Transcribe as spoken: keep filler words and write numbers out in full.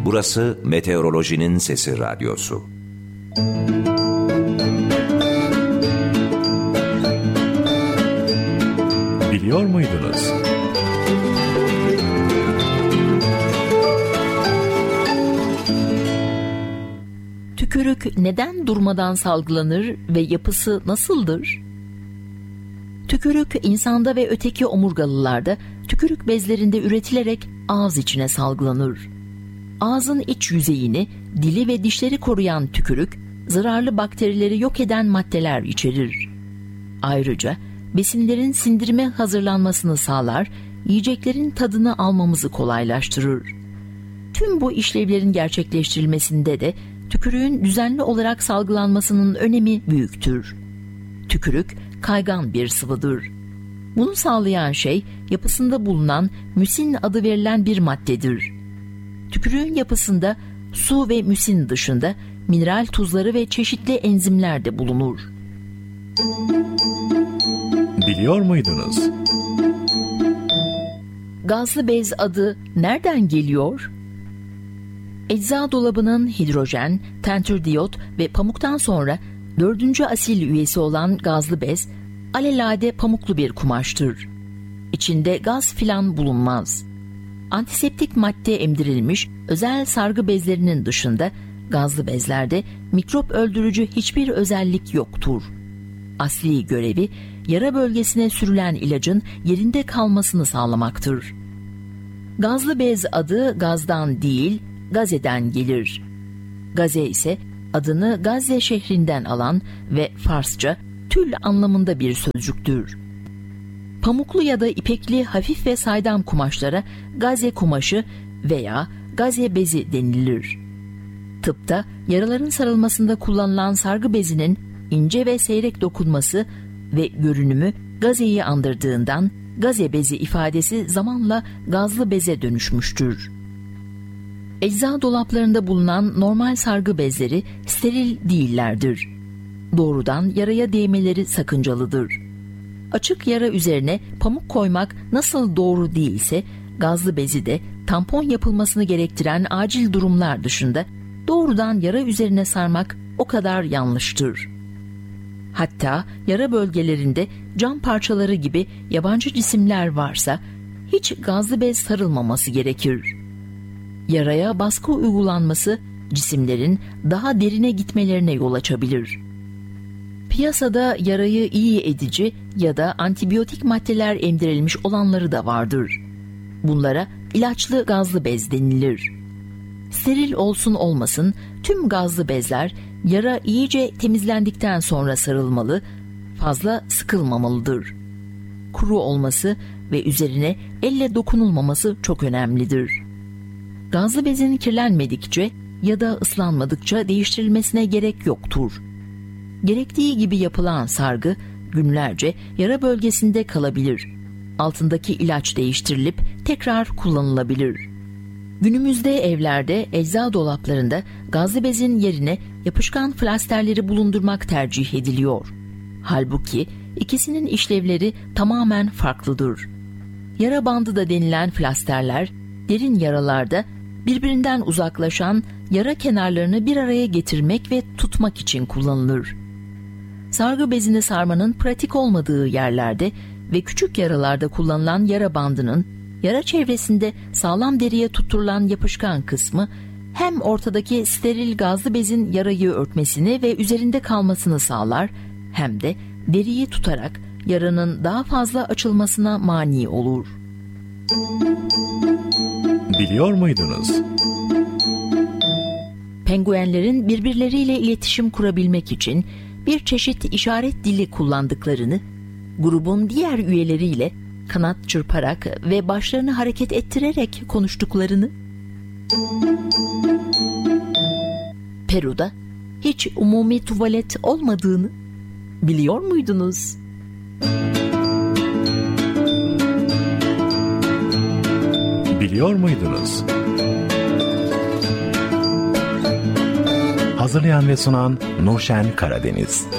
Burası Meteorolojinin Sesi Radyosu. Biliyor muydunuz? Tükürük neden durmadan salgılanır ve yapısı nasıldır? Tükürük insanda ve öteki omurgalılarda tükürük bezlerinde üretilerek ağız içine salgılanır. Ağzın iç yüzeyini, dili ve dişleri koruyan tükürük, zararlı bakterileri yok eden maddeler içerir. Ayrıca besinlerin sindirime hazırlanmasını sağlar, yiyeceklerin tadını almamızı kolaylaştırır. Tüm bu işlevlerin gerçekleştirilmesinde de tükürüğün düzenli olarak salgılanmasının önemi büyüktür. Tükürük kaygan bir sıvıdır. Bunu sağlayan şey yapısında bulunan müsin adı verilen bir maddedir. Tükürüğün yapısında su ve müsin dışında mineral tuzları ve çeşitli enzimler de bulunur. Biliyor muydunuz? Gazlı bez adı nereden geliyor? Ecza dolabının hidrojen, tentürdiyot ve pamuktan sonra dördüncü asil üyesi olan gazlı bez, alelade pamuklu bir kumaştır. İçinde gaz filan bulunmaz. Antiseptik madde emdirilmiş özel sargı bezlerinin dışında gazlı bezlerde mikrop öldürücü hiçbir özellik yoktur. Asli görevi yara bölgesine sürülen ilacın yerinde kalmasını sağlamaktır. Gazlı bez adı gazdan değil, Gazze'den gelir. Gaze ise adını Gazze şehrinden alan ve Farsça tül anlamında bir sözcüktür. Pamuklu ya da ipekli hafif ve saydam kumaşlara gaze kumaşı veya gaze bezi denilir. Tıpta yaraların sarılmasında kullanılan sargı bezinin ince ve seyrek dokunması ve görünümü gazeyi andırdığından gaze bezi ifadesi zamanla gazlı beze dönüşmüştür. Ecza dolaplarında bulunan normal sargı bezleri steril değillerdir. Doğrudan yaraya değmeleri sakıncalıdır. Açık yara üzerine pamuk koymak nasıl doğru değilse, gazlı bezi de tampon yapılmasını gerektiren acil durumlar dışında doğrudan yara üzerine sarmak o kadar yanlıştır. Hatta yara bölgelerinde cam parçaları gibi yabancı cisimler varsa hiç gazlı bez sarılmaması gerekir. Yaraya baskı uygulanması cisimlerin daha derine gitmelerine yol açabilir. Piyasada yarayı iyi edici ya da antibiyotik maddeler emdirilmiş olanları da vardır. Bunlara ilaçlı gazlı bez denilir. Steril olsun olmasın tüm gazlı bezler yara iyice temizlendikten sonra sarılmalı, fazla sıkılmamalıdır. Kuru olması ve üzerine elle dokunulmaması çok önemlidir. Gazlı bezin kirlenmedikçe ya da ıslanmadıkça değiştirilmesine gerek yoktur. Gerektiği gibi yapılan sargı günlerce yara bölgesinde kalabilir. Altındaki ilaç değiştirilip tekrar kullanılabilir. Günümüzde evlerde, ecza dolaplarında gazlı bezin yerine yapışkan flasterleri bulundurmak tercih ediliyor. Halbuki ikisinin işlevleri tamamen farklıdır. Yara bandı da denilen flasterler, derin yaralarda birbirinden uzaklaşan yara kenarlarını bir araya getirmek ve tutmak için kullanılır. Sargı bezini sarmanın pratik olmadığı yerlerde ve küçük yaralarda kullanılan yara bandının yara çevresinde sağlam deriye tutturulan yapışkan kısmı hem ortadaki steril gazlı bezin yarayı örtmesini ve üzerinde kalmasını sağlar, hem de deriyi tutarak yaranın daha fazla açılmasına mani olur. Biliyor muydunuz? Penguenlerin birbirleriyle iletişim kurabilmek için bir çeşit işaret dili kullandıklarını, grubun diğer üyeleriyle kanat çırparak ve başlarını hareket ettirerek konuştuklarını, Peru'da hiç umumi tuvalet olmadığını biliyor muydunuz? Biliyor muydunuz? Hazırlayan ve sunan Nurşen Karadeniz.